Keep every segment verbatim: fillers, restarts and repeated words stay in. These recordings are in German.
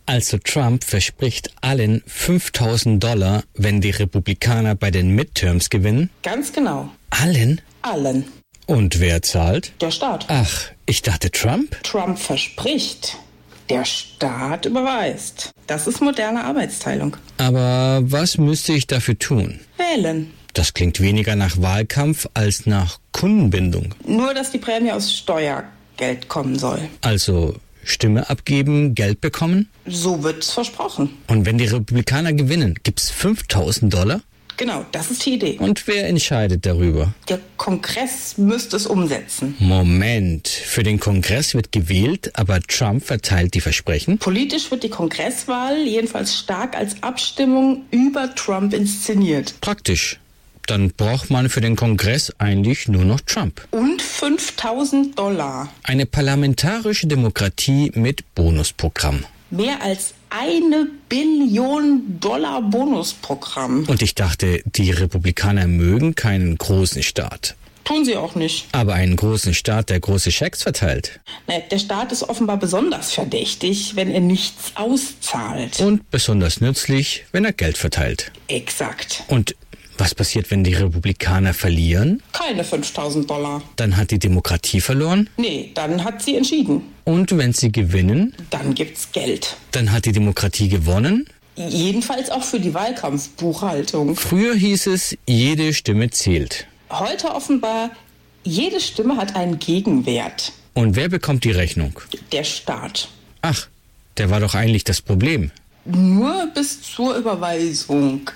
Also Trump verspricht allen fünftausend Dollar, wenn die Republikaner bei den Midterms gewinnen? Ganz genau. Allen? Allen. Und wer zahlt? Der Staat. Ach, ich dachte Trump? Trump verspricht. Der Staat überweist. Das ist moderne Arbeitsteilung. Aber was müsste ich dafür tun? Wählen. Das klingt weniger nach Wahlkampf als nach Kundenbindung. Nur, dass die Prämie aus Steuergeld kommen soll. Also Stimme abgeben, Geld bekommen? So wird's versprochen. Und wenn die Republikaner gewinnen, gibt's fünftausend Dollar? Genau, das ist die Idee. Und wer entscheidet darüber? Der Kongress müsste es umsetzen. Moment, für den Kongress wird gewählt, aber Trump verteilt die Versprechen? Politisch wird die Kongresswahl jedenfalls stark als Abstimmung über Trump inszeniert. Praktisch. Dann braucht man für den Kongress eigentlich nur noch Trump. Und fünftausend Dollar. Eine parlamentarische Demokratie mit Bonusprogramm. Mehr als eine Billion Dollar Bonusprogramm. Und ich dachte, die Republikaner mögen keinen großen Staat. Tun sie auch nicht. Aber einen großen Staat, der große Schecks verteilt. Ne, der Staat ist offenbar besonders verdächtig, wenn er nichts auszahlt. Und besonders nützlich, wenn er Geld verteilt. Exakt. Und was passiert, wenn die Republikaner verlieren? Keine fünftausend Dollar. Dann hat die Demokratie verloren? Nee, dann hat sie entschieden. Und wenn sie gewinnen? Dann gibt's Geld. Dann hat die Demokratie gewonnen? Jedenfalls auch für die Wahlkampfbuchhaltung. Früher hieß es, jede Stimme zählt. Heute offenbar, jede Stimme hat einen Gegenwert. Und wer bekommt die Rechnung? Der Staat. Ach, der war doch eigentlich das Problem. Nur bis zur Überweisung.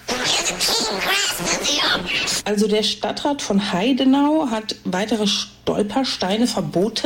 Also der Stadtrat von Heidenau hat weitere Stolpersteine verboten?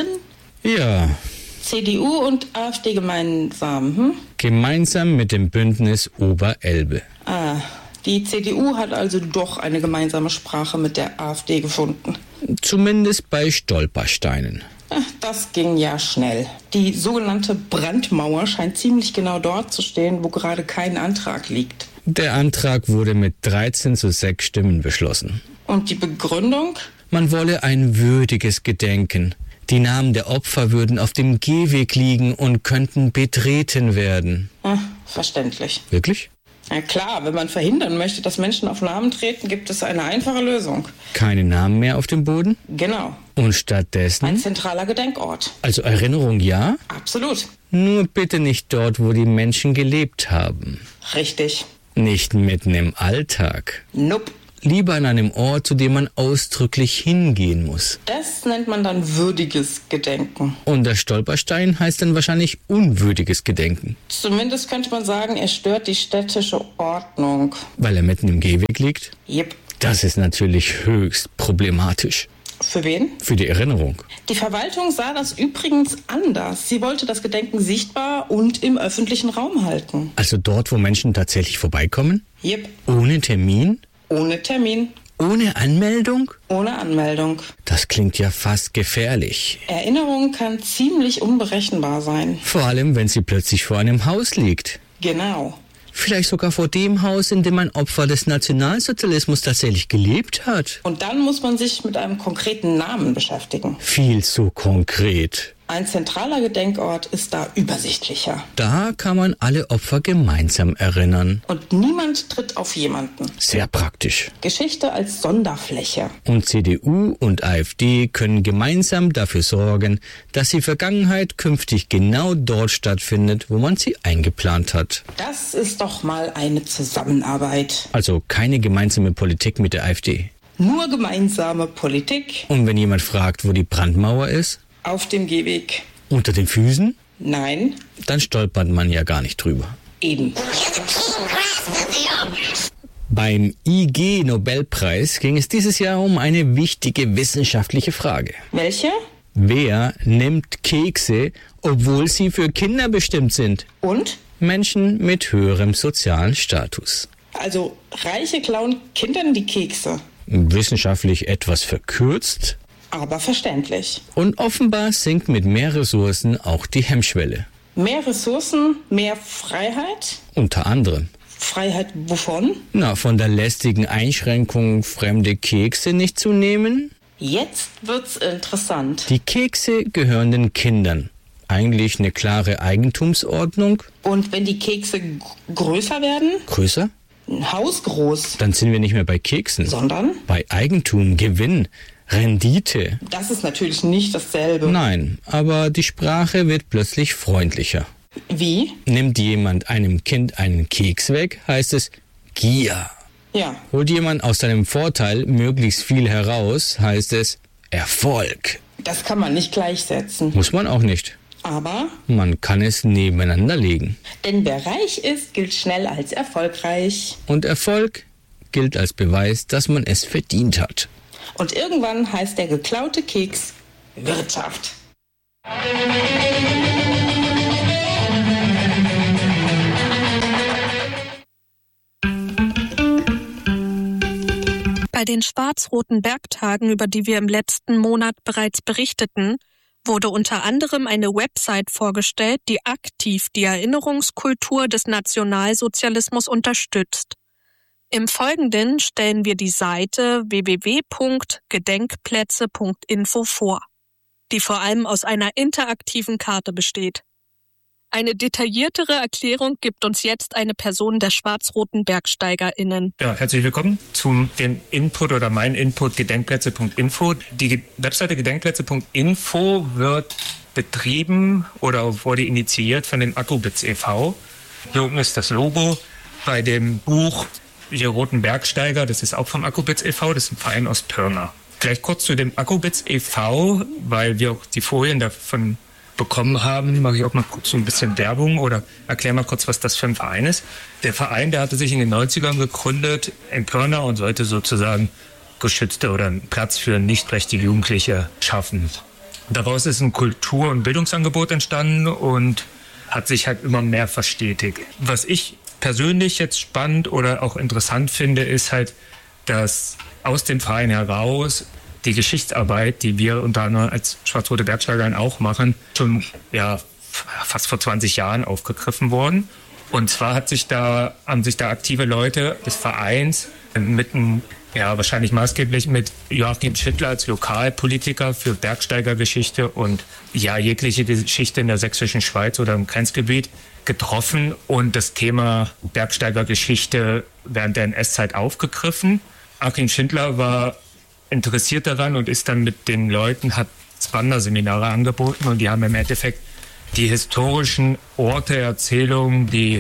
Ja. C D U und AfD gemeinsam, hm? Gemeinsam mit dem Bündnis Oberelbe. Ah, die C D U hat also doch eine gemeinsame Sprache mit der AfD gefunden. Zumindest bei Stolpersteinen. Das ging ja schnell. Die sogenannte Brandmauer scheint ziemlich genau dort zu stehen, wo gerade kein Antrag liegt. Der Antrag wurde mit dreizehn zu sechs Stimmen beschlossen. Und die Begründung? Man wolle ein würdiges Gedenken. Die Namen der Opfer würden auf dem Gehweg liegen und könnten betreten werden. Ach, verständlich. Wirklich? Ja klar, wenn man verhindern möchte, dass Menschen auf Namen treten, gibt es eine einfache Lösung. Keine Namen mehr auf dem Boden? Genau. Und stattdessen? Ein zentraler Gedenkort. Also Erinnerung ja? Absolut. Nur bitte nicht dort, wo die Menschen gelebt haben. Richtig. Nicht mitten im Alltag. Nope. Lieber an einem Ort, zu dem man ausdrücklich hingehen muss. Das nennt man dann würdiges Gedenken. Und der Stolperstein heißt dann wahrscheinlich unwürdiges Gedenken. Zumindest könnte man sagen, er stört die städtische Ordnung. Weil er mitten im Gehweg liegt? Jep. Das ist natürlich höchst problematisch. Für wen? Für die Erinnerung. Die Verwaltung sah das übrigens anders. Sie wollte das Gedenken sichtbar und im öffentlichen Raum halten. Also dort, wo Menschen tatsächlich vorbeikommen? Jep. Ohne Termin? Ohne Termin. Ohne Anmeldung? Ohne Anmeldung. Das klingt ja fast gefährlich. Erinnerung kann ziemlich unberechenbar sein. Vor allem, wenn sie plötzlich vor einem Haus liegt. Genau. Vielleicht sogar vor dem Haus, in dem ein Opfer des Nationalsozialismus tatsächlich gelebt hat. Und dann muss man sich mit einem konkreten Namen beschäftigen. Viel zu konkret. Ein zentraler Gedenkort ist da übersichtlicher. Da kann man alle Opfer gemeinsam erinnern. Und niemand tritt auf jemanden. Sehr praktisch. Geschichte als Sonderfläche. Und C D U und AfD können gemeinsam dafür sorgen, dass die Vergangenheit künftig genau dort stattfindet, wo man sie eingeplant hat. Das ist doch mal eine Zusammenarbeit. Also keine gemeinsame Politik mit der AfD. Nur gemeinsame Politik. Und wenn jemand fragt, wo die Brandmauer ist? Auf dem Gehweg. Unter den Füßen? Nein. Dann stolpert man ja gar nicht drüber. Eben. Beim I G-Nobelpreis ging es dieses Jahr um eine wichtige wissenschaftliche Frage. Welche? Wer nimmt Kekse, obwohl sie für Kinder bestimmt sind? Und? Menschen mit höherem sozialen Status. Also Reiche klauen Kindern die Kekse. Wissenschaftlich etwas verkürzt. Aber verständlich. Und offenbar sinkt mit mehr Ressourcen auch die Hemmschwelle. Mehr Ressourcen, mehr Freiheit? Unter anderem. Freiheit wovon? Na, von der lästigen Einschränkung, fremde Kekse nicht zu nehmen? Jetzt wird's interessant. Die Kekse gehören den Kindern. eigentlich eine klare Eigentumsordnung. Und wenn die Kekse g- größer werden? Größer? Hausgroß. Dann sind wir nicht mehr bei Keksen. Sondern? Bei Eigentum, Gewinn, Rendite. Das ist natürlich nicht dasselbe. Nein, aber die Sprache wird plötzlich freundlicher. Wie? Nimmt jemand einem Kind einen Keks weg, heißt es Gier. Ja. Holt jemand aus seinem Vorteil möglichst viel heraus, heißt es Erfolg. Das kann man nicht gleichsetzen. Muss man auch nicht. Aber? Man kann es nebeneinander legen. Denn wer reich ist, gilt schnell als erfolgreich. Und Erfolg gilt als Beweis, dass man es verdient hat. Und irgendwann heißt der geklaute Keks Wirtschaft. Bei den schwarz-roten Bergtagen, über die wir im letzten Monat bereits berichteten, wurde unter anderem eine Website vorgestellt, die aktiv die Erinnerungskultur des Nationalsozialismus unterstützt. Im Folgenden stellen wir die Seite w w w punkt gedenkplätze punkt info vor, die vor allem aus einer interaktiven Karte besteht. Eine detailliertere Erklärung gibt uns jetzt eine Person der schwarz-roten BergsteigerInnen. Ja, herzlich willkommen zu dem Input oder mein Input gedenkplätze punkt info. Die Webseite gedenkplätze punkt info wird betrieben oder wurde initiiert von dem Akkubitz e V Hier oben ist das Logo. Bei dem Buch Die Roten Bergsteiger, das ist auch vom Akkubitz e V, das ist ein Verein aus Pirna. Vielleicht kurz zu dem Akkubitz e V, weil wir auch die Folien davon bekommen haben, mache ich auch mal kurz so ein bisschen Werbung oder erkläre mal kurz, was das für ein Verein ist. Der Verein, der hatte sich in den neunzigern gegründet in Pirna und sollte sozusagen geschützte oder einen Platz für nichtrechte Jugendliche schaffen. Daraus ist ein Kultur- und Bildungsangebot entstanden und hat sich halt immer mehr verstetigt. Was ich persönlich jetzt spannend oder auch interessant finde, ist halt, dass aus dem Verein heraus die Geschichtsarbeit, die wir unter anderem als schwarz-rote Bergsteiger auch machen, schon ja, fast vor zwanzig Jahren aufgegriffen worden. Und zwar hat sich da, haben sich da aktive Leute des Vereins mit einem, ja, wahrscheinlich maßgeblich mit Joachim Schittler als Lokalpolitiker für Bergsteigergeschichte und ja, jegliche Geschichte in der sächsischen Schweiz oder im Grenzgebiet getroffen und das Thema Bergsteigergeschichte während der N S-Zeit aufgegriffen. Joachim Schindler war interessiert daran und ist dann mit den Leuten, hat Wanderseminare angeboten und die haben im Endeffekt die historischen Orte, Erzählungen, die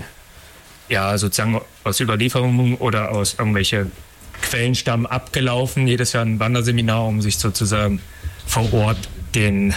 ja sozusagen aus Überlieferungen oder aus irgendwelche Quellen stammen, abgelaufen. Jedes Jahr ein Wanderseminar, um sich sozusagen vor Ort den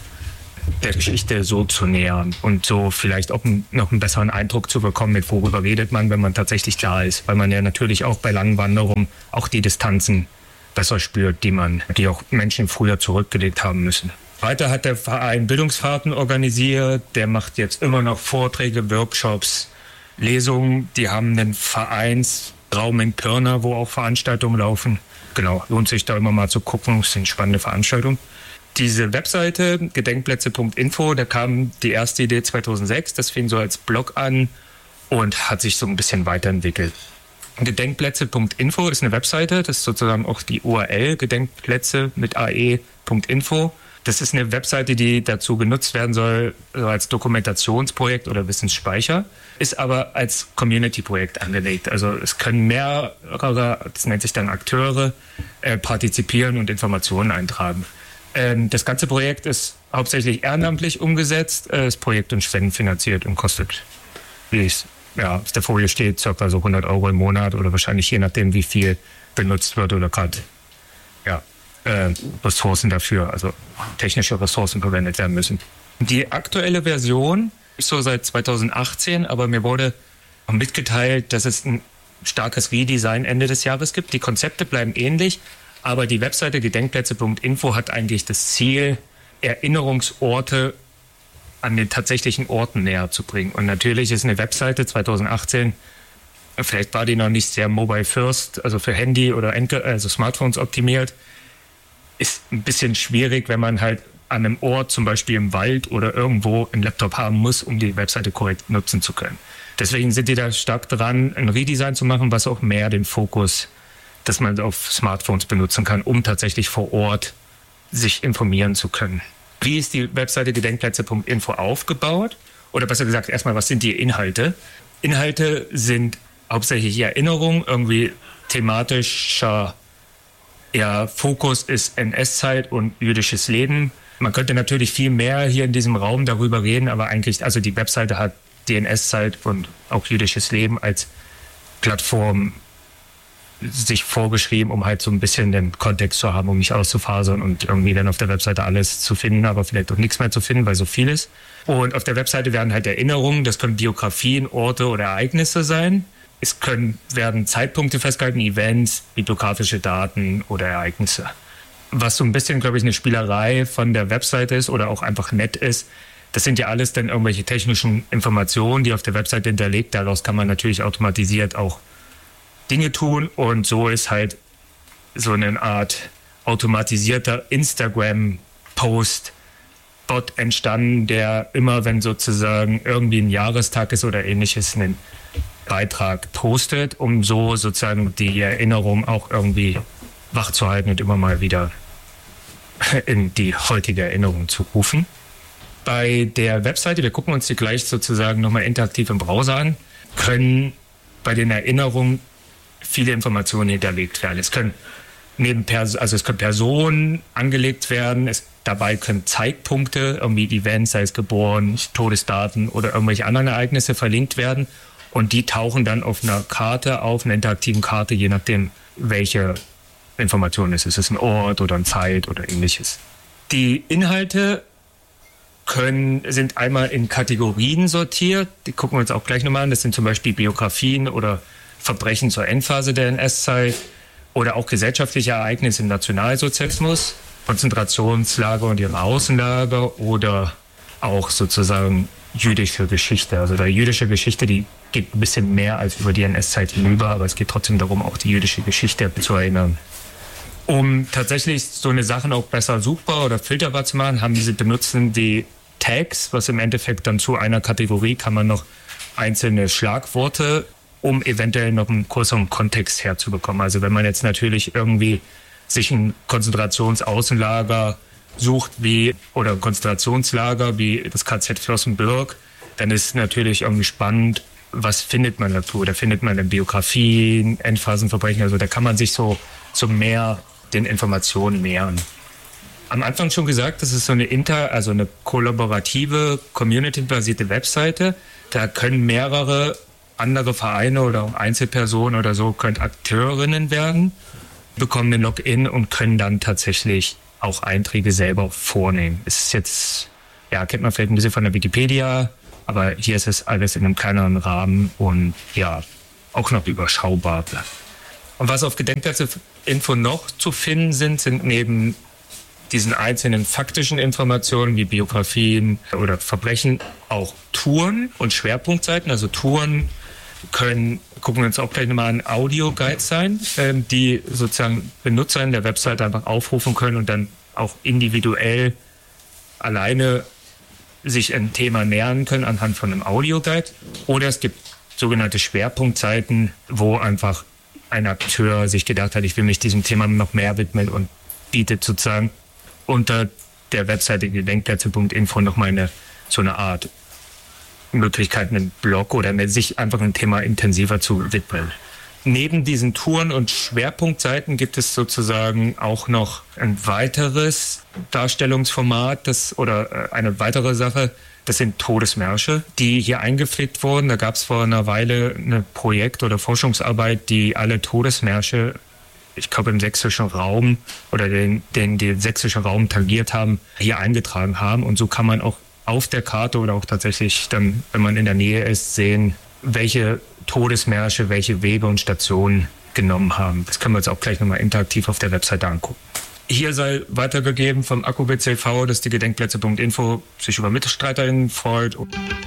der Geschichte so zu nähern und so vielleicht auch noch einen besseren Eindruck zu bekommen, mit worüber redet man, wenn man tatsächlich da ist. Weil man ja natürlich auch bei langen Wanderungen auch die Distanzen besser spürt, die man, die auch Menschen früher zurückgelegt haben müssen. Weiter hat der Verein Bildungsfahrten organisiert, der macht jetzt immer noch Vorträge, Workshops, Lesungen. Die haben einen Vereinsraum in Pirna, wo auch Veranstaltungen laufen. Genau, lohnt sich da immer mal zu gucken, es sind spannende Veranstaltungen. Diese Webseite gedenkplätze punkt info, da kam die erste Idee zweitausendsechs, das fing so als Blog an und hat sich so ein bisschen weiterentwickelt. gedenkplätze punkt info ist eine Webseite, das ist sozusagen auch die U R L, gedenkplätze mit ae punkt info. Das ist eine Webseite, die dazu genutzt werden soll, also als Dokumentationsprojekt oder Wissensspeicher, ist aber als Community-Projekt angelegt. Also es können mehrere, das nennt sich dann Akteure, äh, partizipieren und Informationen eintragen. Ähm, das ganze Projekt ist hauptsächlich ehrenamtlich umgesetzt, äh, ist Projekt- und Spendenfinanziert und kostet, wie es ja, auf der Folie steht, circa so hundert Euro im Monat oder wahrscheinlich je nachdem, wie viel benutzt wird oder gerade ja, äh, Ressourcen dafür, also technische Ressourcen verwendet werden müssen. Die aktuelle Version ist so seit zweitausendachtzehn, aber mir wurde mitgeteilt, dass es ein starkes Redesign Ende des Jahres gibt. Die Konzepte bleiben ähnlich, aber die Webseite gedenkplätze punkt info hat eigentlich das Ziel, Erinnerungsorte an den tatsächlichen Orten näher zu bringen. Und natürlich ist eine Webseite zweitausendachtzehn, vielleicht war die noch nicht sehr mobile first, also für Handy oder Endge- also Smartphones optimiert, ist ein bisschen schwierig, wenn man halt an einem Ort, zum Beispiel im Wald oder irgendwo, einen Laptop haben muss, um die Webseite korrekt nutzen zu können. Deswegen sind die da stark dran, ein Redesign zu machen, was auch mehr den Fokus, dass man auf Smartphones benutzen kann, um tatsächlich vor Ort sich informieren zu können. wie ist die Webseite gedenkplätze punkt info aufgebaut? Oder besser gesagt, erstmal, was sind die Inhalte? Inhalte sind hauptsächlich Erinnerung, irgendwie thematischer ja, Fokus ist N S-Zeit und jüdisches Leben. Man könnte natürlich viel mehr hier in diesem Raum darüber reden, aber eigentlich, also die Webseite hat die N S-Zeit und auch jüdisches Leben als Plattform sich vorgeschrieben, um halt so ein bisschen den Kontext zu haben, um nicht auszufasern und irgendwie dann auf der Webseite alles zu finden, aber vielleicht auch nichts mehr zu finden, weil so viel ist. Und auf der Webseite werden halt Erinnerungen, das können Biografien, Orte oder Ereignisse sein. Es können, werden Zeitpunkte festgehalten, Events, bibliografische Daten oder Ereignisse. Was so ein bisschen, glaube ich, eine Spielerei von der Webseite ist oder auch einfach nett ist, das sind ja alles dann irgendwelche technischen Informationen, die auf der Webseite hinterlegt. Daraus kann man natürlich automatisiert auch Dinge tun und so ist halt so eine Art automatisierter Instagram-Post-Bot entstanden, der immer, wenn sozusagen irgendwie ein Jahrestag ist oder ähnliches, einen Beitrag postet, um so sozusagen die Erinnerung auch irgendwie wachzuhalten und immer mal wieder in die heutige Erinnerung zu rufen. Bei der Webseite, wir gucken uns die gleich sozusagen nochmal interaktiv im Browser an, können bei den Erinnerungen viele Informationen hinterlegt werden. Es können neben Pers- also es können Personen angelegt werden, es, dabei können Zeitpunkte, irgendwie Events, sei es geboren, Todesdaten oder irgendwelche anderen Ereignisse verlinkt werden und die tauchen dann auf einer Karte auf, einer interaktiven Karte, je nachdem, welche Information es ist. Ist es ein Ort oder eine Zeit oder ähnliches. Die Inhalte können, sind einmal in Kategorien sortiert, die gucken wir uns auch gleich nochmal an, das sind zum Beispiel Biografien oder Verbrechen zur Endphase der N S-Zeit oder auch gesellschaftliche Ereignisse im Nationalsozialismus, Konzentrationslager und ihre Außenlager oder auch sozusagen jüdische Geschichte. Also die jüdische Geschichte, die geht ein bisschen mehr als über die N S-Zeit hinüber, aber es geht trotzdem darum, auch die jüdische Geschichte zu erinnern. Um tatsächlich so eine Sachen auch besser suchbar oder filterbar zu machen, haben diese benutzen die Tags, was im Endeffekt dann zu einer Kategorie kann man noch einzelne Schlagworte, um eventuell noch einen größeren Kontext herzubekommen. Also wenn man jetzt natürlich irgendwie sich ein Konzentrationsaußenlager sucht wie oder ein Konzentrationslager wie das K Z Flossenbürg, dann ist natürlich irgendwie spannend, was findet man dazu? Da findet man dann Biografien, Endphasenverbrechen, also da kann man sich so, so mehr den Informationen nähern. Am Anfang schon gesagt, das ist so eine inter, also eine kollaborative, community-basierte Webseite. Da können mehrere andere Vereine oder auch Einzelpersonen oder so können Akteurinnen werden, bekommen den Login und können dann tatsächlich auch Einträge selber vornehmen. Es ist jetzt, ja, kennt man vielleicht ein bisschen von der Wikipedia, aber hier ist es alles in einem kleineren Rahmen und ja, auch noch überschaubar. Und was auf Gedenkplätze-Info noch zu finden sind, sind neben diesen einzelnen faktischen Informationen wie Biografien oder Verbrechen auch Touren und Schwerpunktseiten. Also Touren können, gucken wir uns auch gleich nochmal an, Audio-Guides sein, die sozusagen Benutzer in der Website einfach aufrufen können und dann auch individuell alleine sich ein Thema nähern können anhand von einem Audio-Guide. Oder es gibt sogenannte Schwerpunktseiten, wo einfach ein Akteur sich gedacht hat, ich will mich diesem Thema noch mehr widmen und bietet sozusagen unter der Webseite gedenkplätze punkt info nochmal eine, so eine Art Möglichkeit, einen Blog oder eine, sich einfach ein Thema intensiver zu widmen. Neben diesen Touren und Schwerpunktseiten gibt es sozusagen auch noch ein weiteres Darstellungsformat, das oder eine weitere Sache, das sind Todesmärsche, die hier eingepflegt wurden. Da gab es vor einer Weile eine Projekt- oder Forschungsarbeit, die alle Todesmärsche, ich glaube im sächsischen Raum oder den, den, den sächsischen Raum tangiert haben, hier eingetragen haben. Und so kann man auch auf der Karte oder auch tatsächlich dann, wenn man in der Nähe ist, sehen, welche Todesmärsche, welche Wege und Stationen genommen haben. Das können wir uns auch gleich nochmal interaktiv auf der Webseite angucken. Hier sei weitergegeben vom AKUBC e V, dass die gedenkplätze punkt info sich über MitstreiterInnen freut.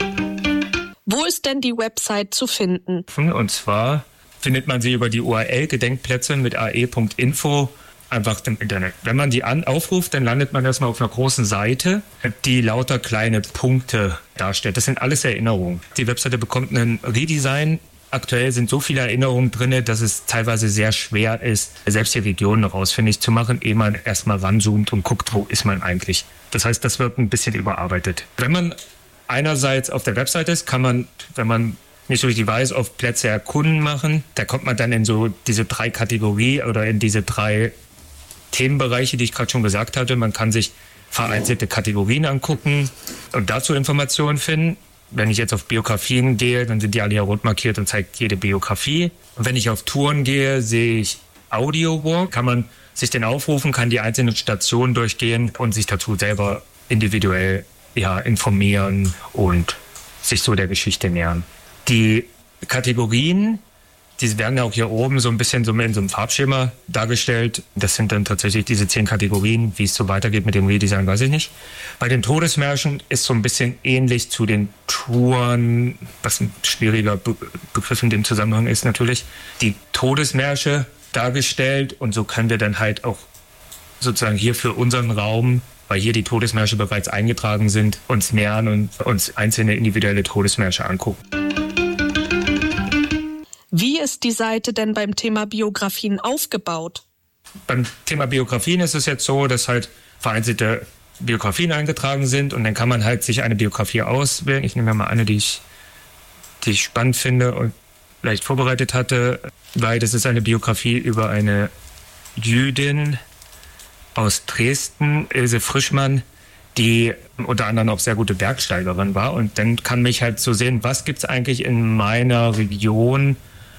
Wo ist denn die Website zu finden? Und zwar findet man sie über die U R L Gedenkplätze mit a e punkt info einfach im Internet. Wenn man die an, aufruft, dann landet man erstmal auf einer großen Seite, die lauter kleine Punkte darstellt. Das sind alles Erinnerungen. Die Webseite bekommt einen Redesign aktuell sind so viele Erinnerungen drin, dass es teilweise sehr schwer ist, selbst die Regionen rausfindig zu machen, ehe man erstmal ranzoomt und guckt, wo ist man eigentlich. Das heißt, das wird ein bisschen überarbeitet. Wenn man einerseits auf der Webseite ist, kann man, wenn man nicht so richtig weiß, auf Plätze erkunden machen. Da kommt man dann in so diese drei Kategorien oder in diese drei Themenbereiche, die ich gerade schon gesagt hatte. Man kann sich vereinzelte Kategorien angucken und dazu Informationen finden. Wenn ich jetzt auf Biografien gehe, dann sind die alle hier rot markiert und zeigt jede Biografie. Und wenn ich auf Touren gehe, sehe ich Audio-Walk. Kann man sich den aufrufen, kann die einzelnen Stationen durchgehen und sich dazu selber individuell ja, informieren und sich so der Geschichte nähern. Die Kategorien, die werden ja auch hier oben so ein bisschen so in so einem Farbschema dargestellt. Das sind dann tatsächlich diese zehn Kategorien. Wie es so weitergeht mit dem Redesign, weiß ich nicht. Bei den Todesmärschen ist so ein bisschen ähnlich zu den Touren, was ein schwieriger Be- Begriff in dem Zusammenhang ist natürlich, die Todesmärsche dargestellt. Und so können wir dann halt auch sozusagen hier für unseren Raum, weil hier die Todesmärsche bereits eingetragen sind, uns nähern und uns einzelne individuelle Todesmärsche angucken. Wie ist die Seite denn beim Thema Biografien aufgebaut? Beim Thema Biografien ist es jetzt so, dass halt vereinzelte Biografien eingetragen sind und dann kann man halt sich eine Biografie auswählen. Ich nehme mal eine, die ich, die ich spannend finde und leicht vorbereitet hatte, weil das ist eine Biografie über eine Jüdin aus Dresden, Ilse Frischmann, die unter anderem auch sehr gute Bergsteigerin war. Und dann kann mich halt so sehen, was gibt es eigentlich in meiner Region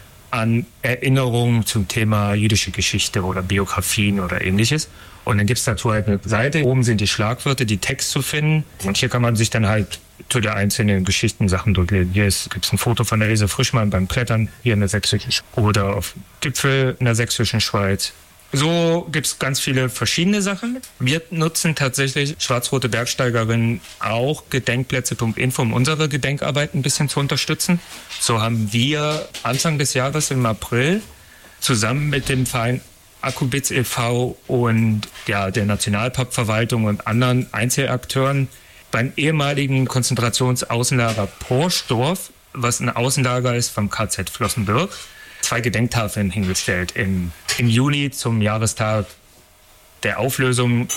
an Erinnerungen zum Thema jüdische Geschichte oder Biografien oder ähnliches. Und dann gibt es dazu halt eine Seite. Oben sind die Schlagwörter, die Text zu finden. Und hier kann man sich dann halt zu der einzelnen Geschichten Sachen durchlesen. Hier gibt es ein Foto von der Ilse Frischmann beim Klettern hier in der sächsischen Schweiz oder auf Gipfel in der sächsischen Schweiz. So gibt es ganz viele verschiedene Sachen. Wir nutzen tatsächlich Schwarz-Rote Bergsteigerinnen auch Gedenkplätze Punkt info, um unsere Gedenkarbeit ein bisschen zu unterstützen. So haben wir Anfang des Jahres im April zusammen mit dem Verein Akkubitz e V und ja, der Nationalparkverwaltung und anderen Einzelakteuren beim ehemaligen Konzentrationsaußenlager Porsdorf, was ein Außenlager ist vom K Z Flossenbürg, zwei Gedenktafeln hingestellt. Im, im Juni zum Jahrestag der Auflösung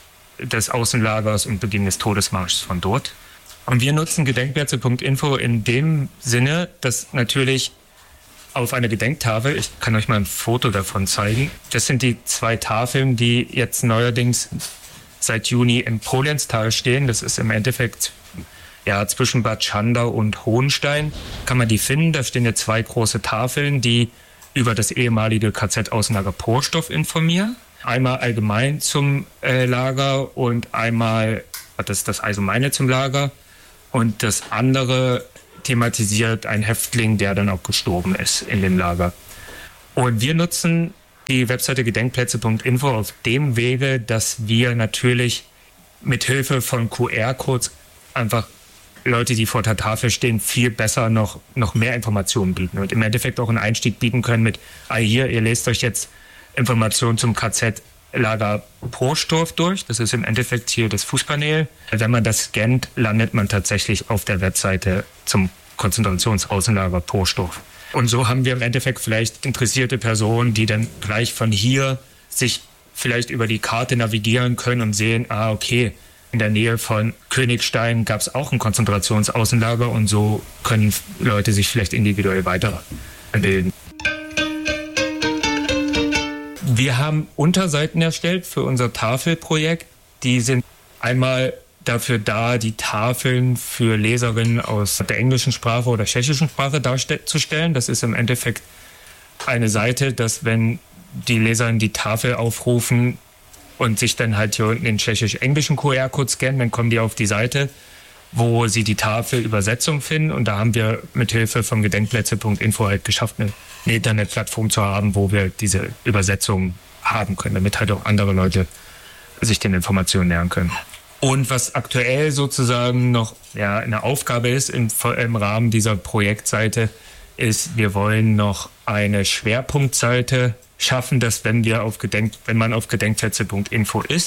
des Außenlagers und Beginn des Todesmarschs von dort. Und wir nutzen Gedenkplätze Punkt info in dem Sinne, dass natürlich auf einer Gedenktafel, ich kann euch mal ein Foto davon zeigen, das sind die zwei Tafeln, die jetzt neuerdings seit Juni im Polienztal stehen. Das ist im Endeffekt ja, zwischen Bad Schandau und Hohenstein kann man die finden. Da stehen jetzt zwei große Tafeln, die über das ehemalige K Z-Außenlager Porsdorf informieren. Einmal allgemein zum äh, Lager und einmal, das ist das Allgemeine zum Lager. Und das andere thematisiert einen Häftling, der dann auch gestorben ist in dem Lager. Und wir nutzen die Webseite Gedenkplätze Punkt info auf dem Wege, dass wir natürlich mit Hilfe von Q R-Codes einfach Leute, die vor der Tafel stehen, viel besser noch, noch mehr Informationen bieten und im Endeffekt auch einen Einstieg bieten können mit, ah hier, ihr lest euch jetzt Informationen zum K Z-Lager Porsdorf durch. Das ist im Endeffekt hier das Fußpanel. Wenn man das scannt, landet man tatsächlich auf der Webseite zum Konzentrationsaußenlager Porsdorf. Und so haben wir im Endeffekt vielleicht interessierte Personen, die dann gleich von hier sich vielleicht über die Karte navigieren können und sehen, ah okay, in der Nähe von Königstein gab es auch ein Konzentrationsaußenlager und so können Leute sich vielleicht individuell weiterbilden. Wir haben Unterseiten erstellt für unser Tafelprojekt. Die sind einmal dafür da, die Tafeln für Leserinnen aus der englischen Sprache oder tschechischen Sprache darzustellen. Das ist im Endeffekt eine Seite, dass wenn die Leserinnen die Tafel aufrufen, und sich dann halt hier unten den tschechisch-englischen Q R-Code scannen, dann kommen die auf die Seite, wo sie die Tafelübersetzung finden. Und da haben wir mit Hilfe von Gedenkplätze Punkt info halt geschafft, eine, eine Internetplattform zu haben, wo wir diese Übersetzung haben können, damit halt auch andere Leute sich den Informationen nähern können. Und was aktuell sozusagen noch ja, eine Aufgabe ist im, im Rahmen dieser Projektseite, ist, wir wollen noch eine Schwerpunktseite schaffen, dass wenn wir auf Gedenk, wenn man auf Gedenkplätze Punkt info ist,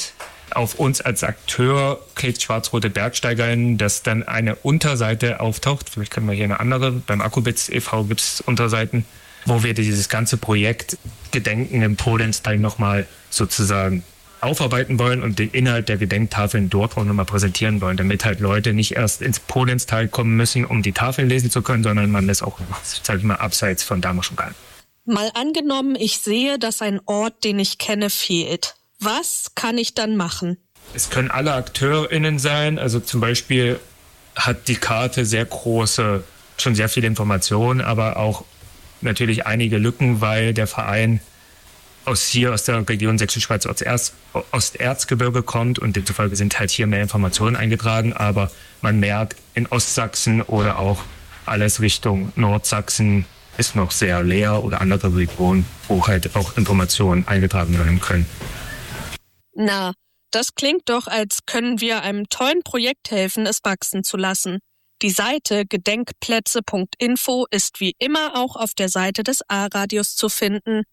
auf uns als Akteur klickt Schwarz-Rote Bergsteigerin, dass dann eine Unterseite auftaucht. Vielleicht können wir hier eine andere. Beim Akkubits e V gibt es Unterseiten, wo wir dieses ganze Projekt Gedenken im Polenz-Teil nochmal sozusagen aufarbeiten wollen und den Inhalt der Gedenktafeln dort auch nochmal präsentieren wollen, damit halt Leute nicht erst ins Polenz-Teil kommen müssen, um die Tafeln lesen zu können, sondern man das auch, sag ich mal, abseits von da schon kann. Mal angenommen, ich sehe, dass ein Ort, den ich kenne, fehlt. Was kann ich dann machen? Es können alle AkteurInnen sein. Also zum Beispiel hat die Karte sehr große, schon sehr viele Informationen, aber auch natürlich einige Lücken, weil der Verein aus hier, aus der Region Sächsische Schweiz, Osterz, Osterzgebirge kommt und demzufolge sind halt hier mehr Informationen eingetragen. Aber man merkt, in Ostsachsen oder auch alles Richtung Nordsachsen ist noch sehr leer oder andere Regionen, wo halt auch Informationen eingetragen werden können. Na, das klingt doch, als können wir einem tollen Projekt helfen, es wachsen zu lassen. Die Seite gedenkplätze punkt info ist wie immer auch auf der Seite des A-Radios zu finden.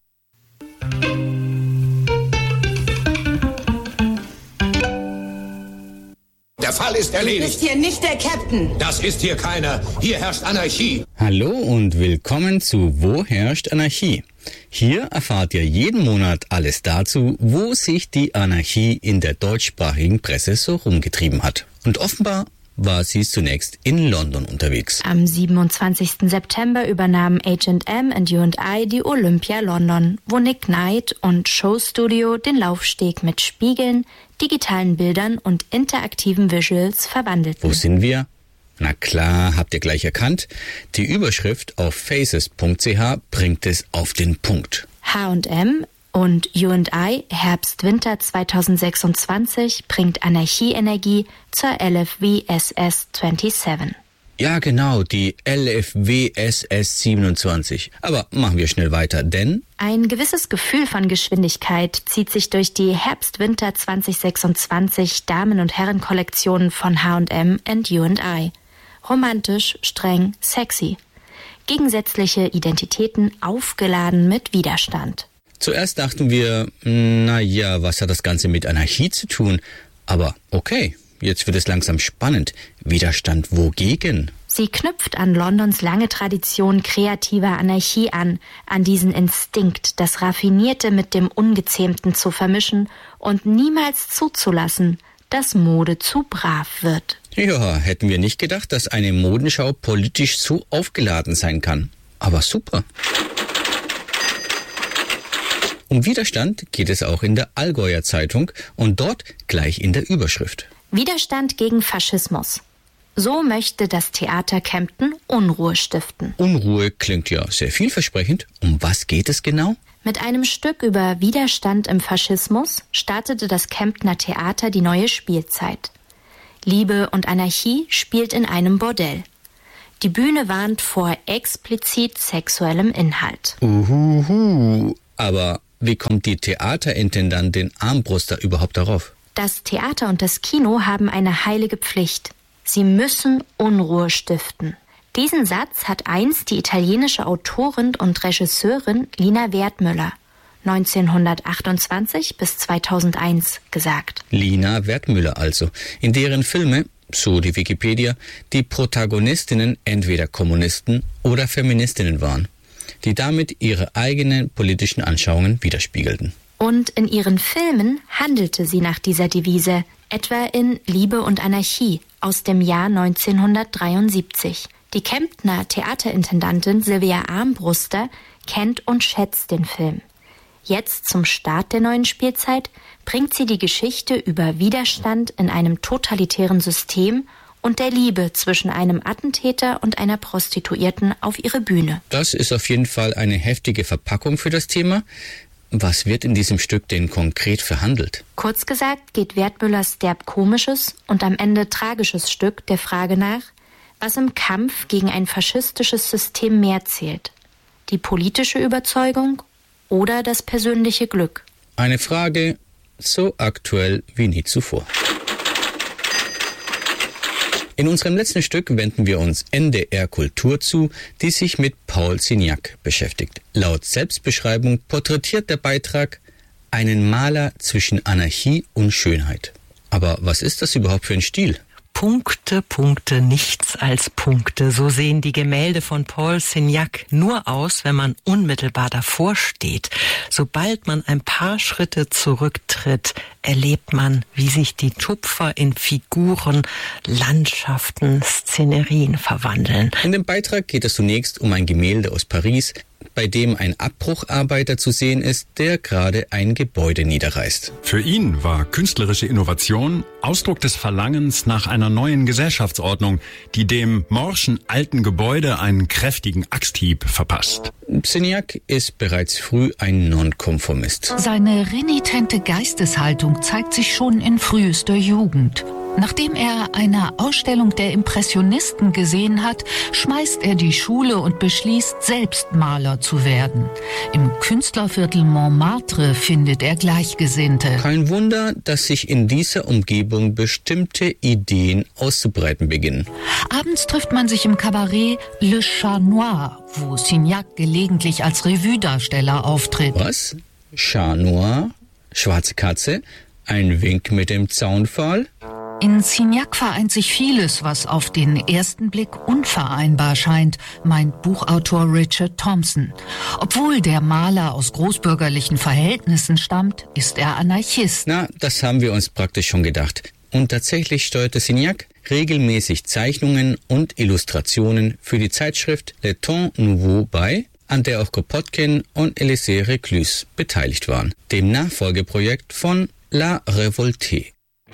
Der Fall ist erledigt. Du bist hier nicht der Captain. Das ist hier keiner. Hier herrscht Anarchie. Hallo und willkommen zu Wo herrscht Anarchie? Hier erfahrt ihr jeden Monat alles dazu, wo sich die Anarchie in der deutschsprachigen Presse so rumgetrieben hat. Und offenbar war sie zunächst in London unterwegs. Am siebenundzwanzigsten September übernahmen H and M und U and I die Olympia London, wo Nick Knight und Showstudio den Laufsteg mit Spiegeln, digitalen Bildern und interaktiven Visuals verwandelten. Wo sind wir? Na klar, habt ihr gleich erkannt. Die Überschrift auf faces punkt c h bringt es auf den Punkt. H and M und U and I Herbst-Winter zweitausendsechsundzwanzig bringt Anarchie-Energie zur L F W S S siebenundzwanzig. Ja genau, die L F W S S siebenundzwanzig. Aber machen wir schnell weiter, denn ein gewisses Gefühl von Geschwindigkeit zieht sich durch die Herbst-Winter zweitausendsechsundzwanzig Damen- und Herren-Kollektionen von H and M und U and I. Romantisch, streng, sexy. Gegensätzliche Identitäten aufgeladen mit Widerstand. Zuerst dachten wir, na ja, was hat das Ganze mit Anarchie zu tun? Aber okay, jetzt wird es langsam spannend. Widerstand wogegen? Sie knüpft an Londons lange Tradition kreativer Anarchie an, an diesen Instinkt, das Raffinierte mit dem Ungezähmten zu vermischen und niemals zuzulassen, dass Mode zu brav wird. Ja, hätten wir nicht gedacht, dass eine Modenschau politisch so aufgeladen sein kann. Aber super. Um Widerstand geht es auch in der Allgäuer Zeitung und dort gleich in der Überschrift. Widerstand gegen Faschismus. So möchte das Theater Kempten Unruhe stiften. Unruhe klingt ja sehr vielversprechend. Um was geht es genau? Mit einem Stück über Widerstand im Faschismus startete das Kemptner Theater die neue Spielzeit. Liebe und Anarchie spielt in einem Bordell. Die Bühne warnt vor explizit sexuellem Inhalt. Uhuhu. Aber wie kommt die Theaterintendantin Armbruster überhaupt darauf? Das Theater und das Kino haben eine heilige Pflicht. Sie müssen Unruhe stiften. Diesen Satz hat einst die italienische Autorin und Regisseurin Lina Wertmüller neunzehnhundertachtundzwanzig bis zweitausendeins gesagt. Lina Wertmüller also, in deren Filme, so die Wikipedia, die Protagonistinnen entweder Kommunisten oder Feministinnen waren, die damit ihre eigenen politischen Anschauungen widerspiegelten. Und in ihren Filmen handelte sie nach dieser Devise, etwa in Liebe und Anarchie aus dem Jahr neunzehnhundertdreiundsiebzig. Die Kemptner Theaterintendantin Sylvia Armbruster kennt und schätzt den Film. Jetzt zum Start der neuen Spielzeit bringt sie die Geschichte über Widerstand in einem totalitären System und der Liebe zwischen einem Attentäter und einer Prostituierten auf ihre Bühne. Das ist auf jeden Fall eine heftige Verpackung für das Thema. Was wird in diesem Stück denn konkret verhandelt? Kurz gesagt geht Wertmüllers derb komisches und am Ende tragisches Stück der Frage nach, was im Kampf gegen ein faschistisches System mehr zählt. Die politische Überzeugung oder das persönliche Glück? Eine Frage so aktuell wie nie zuvor. In unserem letzten Stück wenden wir uns N D R Kultur zu, die sich mit Paul Signac beschäftigt. Laut Selbstbeschreibung porträtiert der Beitrag einen Maler zwischen Anarchie und Schönheit. Aber was ist das überhaupt für ein Stil? Punkte, Punkte, nichts als Punkte. So sehen die Gemälde von Paul Signac nur aus, wenn man unmittelbar davor steht. Sobald man ein paar Schritte zurücktritt, erlebt man, wie sich die Tupfer in Figuren, Landschaften, Szenerien verwandeln. In dem Beitrag geht es zunächst um ein Gemälde aus Paris, bei dem ein Abbrucharbeiter zu sehen ist, der gerade ein Gebäude niederreißt. Für ihn war künstlerische Innovation Ausdruck des Verlangens nach einer neuen Gesellschaftsordnung, die dem morschen alten Gebäude einen kräftigen Axthieb verpasst. Signac ist bereits früh ein Nonkonformist. Seine renitente Geisteshaltung zeigt sich schon in frühester Jugend. Nachdem er eine Ausstellung der Impressionisten gesehen hat, schmeißt er die Schule und beschließt, selbst Maler zu werden. Im Künstlerviertel Montmartre findet er Gleichgesinnte. Kein Wunder, dass sich in dieser Umgebung bestimmte Ideen auszubreiten beginnen. Abends trifft man sich im Kabarett Le Chat Noir, wo Signac gelegentlich als Revue-Darsteller auftritt. Was? Chat Noir? Schwarze Katze? Ein Wink mit dem Zaunpfahl? In Signac vereint sich vieles, was auf den ersten Blick unvereinbar scheint, meint Buchautor Richard Thompson. Obwohl der Maler aus großbürgerlichen Verhältnissen stammt, ist er Anarchist. Na, das haben wir uns praktisch schon gedacht. Und tatsächlich steuerte Signac regelmäßig Zeichnungen und Illustrationen für die Zeitschrift Le Temps Nouveau bei, an der auch Kropotkin und Elisée Reclus beteiligt waren, dem Nachfolgeprojekt von La Révoltée.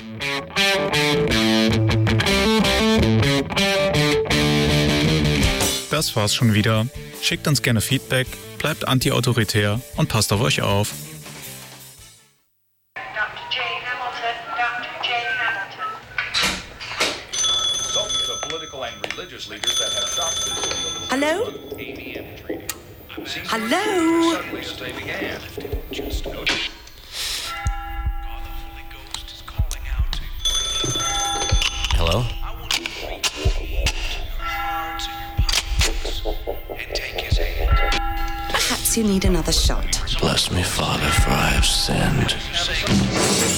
Das war's schon wieder. Schickt uns gerne Feedback, bleibt anti-autoritär und passt auf euch auf. Hallo? Hallo? Hello? Perhaps you need another shot. Bless me, Father, for I have sinned.